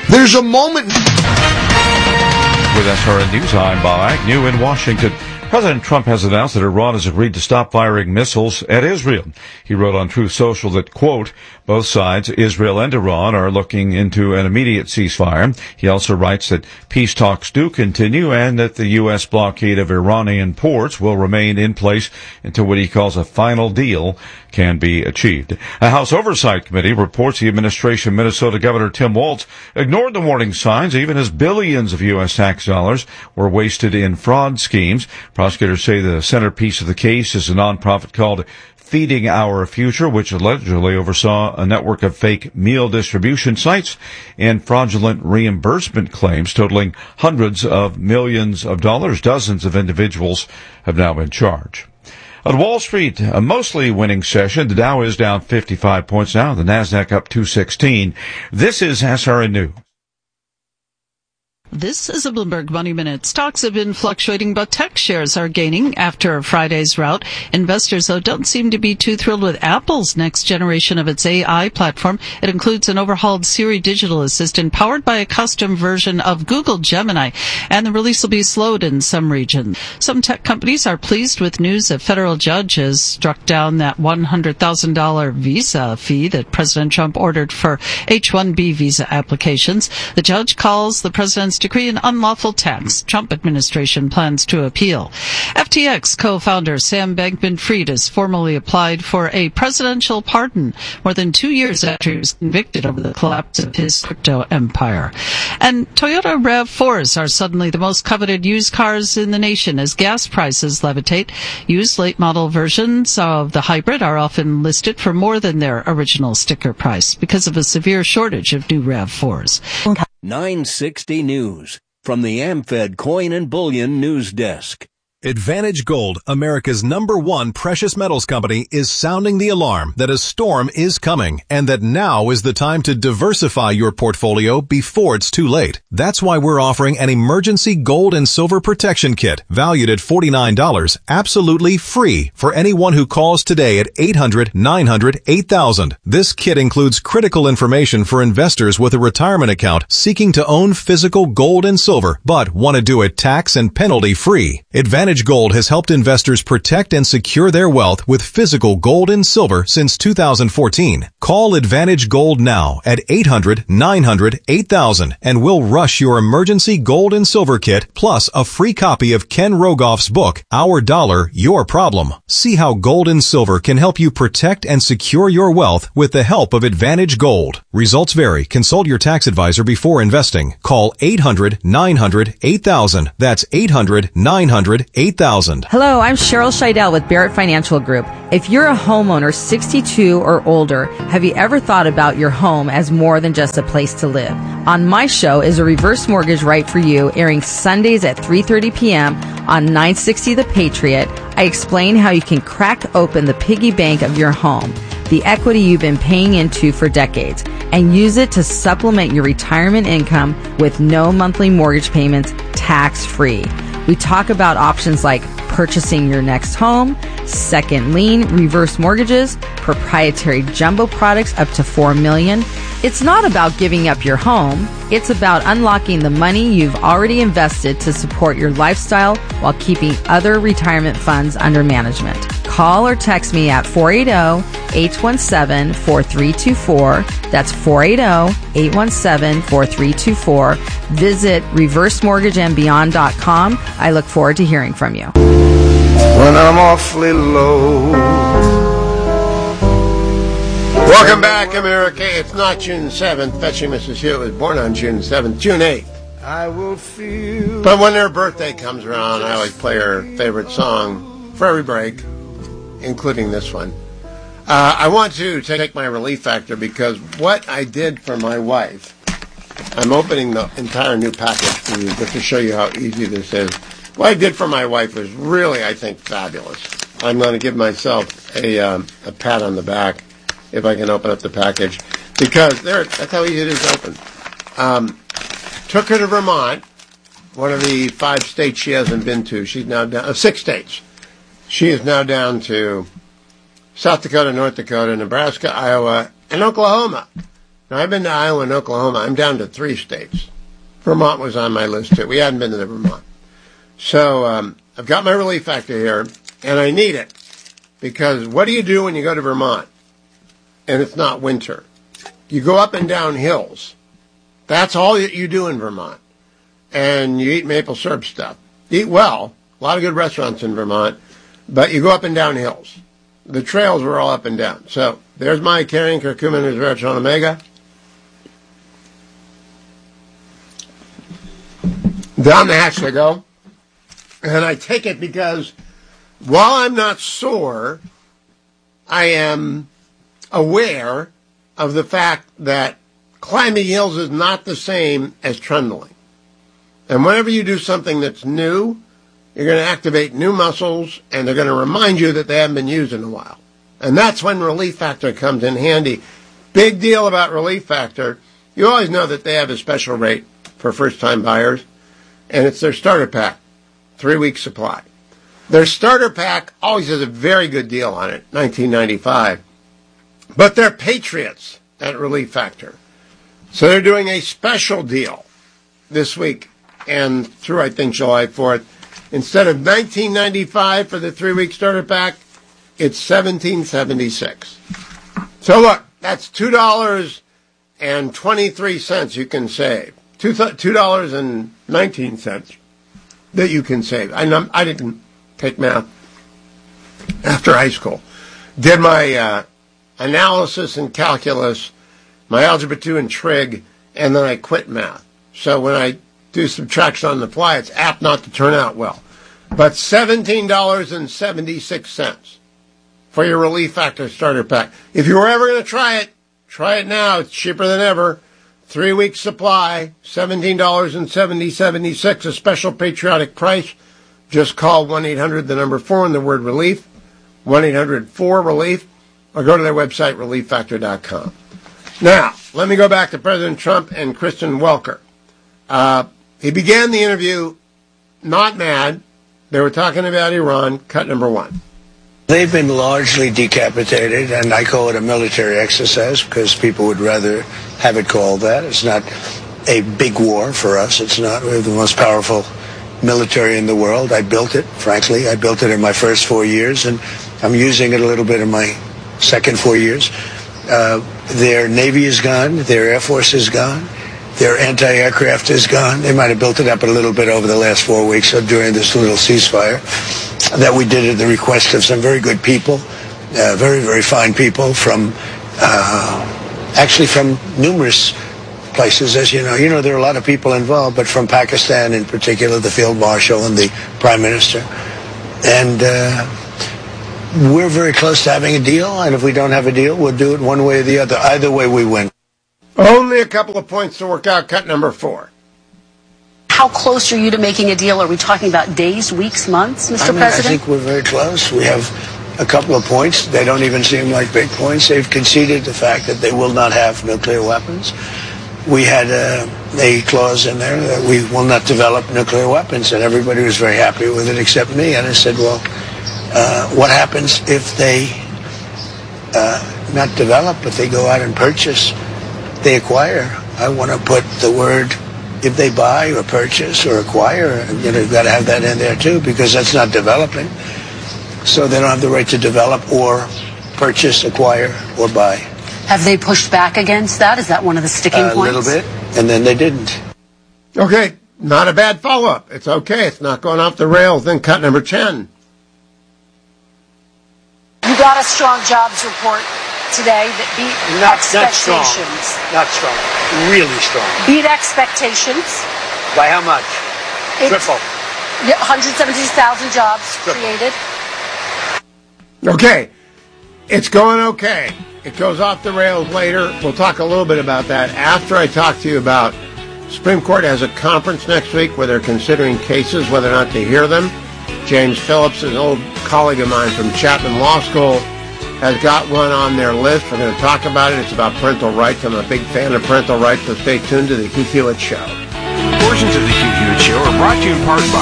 There's a moment. With SRN News, I'm Bob Agnew in Washington. President Trump has announced that Iran has agreed to stop firing missiles at Israel. He wrote on Truth Social that, quote, both sides, Israel and Iran, are looking into an immediate ceasefire. He also writes that peace talks do continue and that the U.S. blockade of Iranian ports will remain in place until what he calls a final deal can be achieved. A House Oversight Committee reports the administration of Minnesota Governor Tim Walz ignored the warning signs even as billions of U.S. tax dollars were wasted in fraud schemes. Prosecutors say the centerpiece of the case is a nonprofit called Feeding Our Future, which allegedly oversaw a network of fake meal distribution sites and fraudulent reimbursement claims totaling hundreds of millions of dollars. Dozens of individuals have now been charged. On Wall Street, a mostly winning session. The Dow is down 55 points now. The Nasdaq up 216. This is SRN News. This is a Bloomberg Money Minute. Stocks have been fluctuating, but tech shares are gaining after Friday's rout. Investors, though, don't seem to be too thrilled with Apple's next generation of its AI platform. It includes an overhauled Siri digital assistant powered by a custom version of Google Gemini, and the release will be slowed in some regions. Some tech companies are pleased with news that federal judge has struck down that $100,000 visa fee that President Trump ordered for H-1B visa applications. The judge calls the president's decree an unlawful tax. Trump administration plans to appeal. FTX co-founder Sam Bankman-Fried has formally applied for a presidential pardon more than 2 years after he was convicted over the collapse of his crypto empire. And Toyota RAV4s are suddenly the most coveted used cars in the nation as gas prices levitate. Used late model versions of the hybrid are often listed for more than their original sticker price because of a severe shortage of new RAV4s. 960 News from the AmFed Coin and Bullion News Desk. Advantage Gold, America's #1 precious metals company, is sounding the alarm that a storm is coming and that now is the time to diversify your portfolio before it's too late. That's why we're offering an emergency gold and silver protection kit valued at $49, absolutely free for anyone who calls today at 800-900-8000. This kit includes critical information for investors with a retirement account seeking to own physical gold and silver but want to do it tax and penalty free. Advantage Gold has helped investors protect and secure their wealth with physical gold and silver since 2014. Call Advantage Gold now at 800-900-8000 and we'll rush your emergency gold and silver kit plus a free copy of Ken Rogoff's book, Our Dollar, Your Problem. See how gold and silver can help you protect and secure your wealth with the help of Advantage Gold. Results vary. Consult your tax advisor before investing. Call 800-900-8000. That's 800-900-8000. Hello, I'm Cheryl Scheidel with Barrett Financial Group. If you're a homeowner 62 or older, have you ever thought about your home as more than just a place to live? On my show is a reverse mortgage right for you, airing Sundays at 3:30 p.m. on 960 The Patriot. I explain how you can crack open the piggy bank of your home, the equity you've been paying into for decades, and use it to supplement your retirement income with no monthly mortgage payments, tax-free. We talk about options like purchasing your next home, second lien, reverse mortgages, proprietary jumbo products up to $4 million. It's not about giving up your home. It's about unlocking the money you've already invested to support your lifestyle while keeping other retirement funds under management. Call or text me at 480-817-4324. That's 480-817-4324. Visit reversemortgageandbeyond.com. I look forward to hearing from you. When I'm awfully low. Welcome back, America. It's not June 7th. Fetching Mrs. Hewitt was born on June 7th. June 8th. I will feel. But when her birthday comes around, I always play her favorite song for every break, including this one. I want to take my relief factor because what I did for my wife, I'm opening the entire new package for you just to show you how easy this is. What I did for my wife was really, I think, fabulous. I'm going to give myself a pat on the back if I can open up the package, because that's how easy it is to open. Took her to Vermont, one of the 5 states she hasn't been to. She's now down 6 states. She is now down to South Dakota, North Dakota, Nebraska, Iowa, and Oklahoma. Now, I've been to Iowa and Oklahoma. I'm down to 3 states. Vermont was on my list, too. We hadn't been to Vermont. So I've got my relief factor here, and I need it. Because what do you do when you go to Vermont and it's not winter? You go up and down hills. That's all that you do in Vermont. And you eat maple syrup stuff. Eat well. A lot of good restaurants in Vermont. But you go up and down hills. The trails were all up and down. So there's my carrying curcumin resveratrol omega. Down the hatch they go. And I take it because while I'm not sore, I am aware of the fact that climbing hills is not the same as trundling. And whenever you do something that's new, you're going to activate new muscles, and they're going to remind you that they haven't been used in a while. And that's when Relief Factor comes in handy. Big deal about Relief Factor. You always know that they have a special rate for first-time buyers, and it's their starter pack, 3-week supply. Their starter pack always has a very good deal on it, $19.95. But they're patriots at Relief Factor. So they're doing a special deal this week and through, I think, July 4th. Instead of $19.95 for the 3-week starter pack, it's $17.76. So look, that's $2.23 you can save. $2.19 that you can save. I didn't take math after high school. Did my analysis and calculus, my algebra 2 and trig, and then I quit math. So when I do subtraction on the fly, it's apt not to turn out well. But $17.76 for your Relief Factor starter pack. If you were ever going to try it now. It's cheaper than ever. 3-week supply, $17.76, a special patriotic price. Just call 1-800, the number 4, and the word relief, 1-800-4-RELIEF, or go to their website, relieffactor.com. Now, let me go back to President Trump and Kristen Welker. He began the interview not mad. They were talking about Iran, cut number 1. They've been largely decapitated, and I call it a military exercise because people would rather have it called that. It's not a big war for us. It's not. We're the most powerful military in the world. I built it, frankly. I built it in my first 4 years, and I'm using it a little bit in my second 4 years. Their Navy is gone. Their Air Force is gone. Their anti-aircraft is gone. They might have built it up a little bit over the last 4 weeks during this little ceasefire that we did at the request of some very good people, very, very fine people from, actually from numerous places, as you know. You know, there are a lot of people involved, but from Pakistan in particular, the Field Marshal and the Prime Minister. And we're very close to having a deal, and if we don't have a deal, we'll do it one way or the other. Either way, we win. Only a couple of points to work out, cut number 4. How close are you to making a deal? Are we talking about days, weeks, months, Mr. President? I think we're very close. We have a couple of points. They don't even seem like big points. They've conceded the fact that they will not have nuclear weapons. We had a clause in there that we will not develop nuclear weapons, and everybody was very happy with it except me. And I said, well, what happens if they not develop, but they go out and purchase, they acquire? I want to put the word, if they buy or purchase or acquire, you've got to have that in there too, because that's not developing. So they don't have the right to develop or purchase, acquire, or buy. Have they pushed back against that? Is that one of the sticking points? A little bit, and then they didn't. Okay, not a bad follow-up. It's okay. It's not going off the rails. Then cut number 10. You got a strong jobs report today that beat expectations. Not strong. Really strong. Beat expectations. By how much? Triple. 170,000 jobs created. Okay. It's going okay. It goes off the rails later. We'll talk a little bit about that after I talk to you about Supreme Court has a conference next week where they're considering cases, whether or not to hear them. James Phillips, an old colleague of mine from Chapman Law School, has got one on their list. We're going to talk about it. It's about parental rights. I'm a big fan of parental rights, so stay tuned to the Hugh Hewitt Show. Portions of the Hugh Hewitt Show are brought to you in part by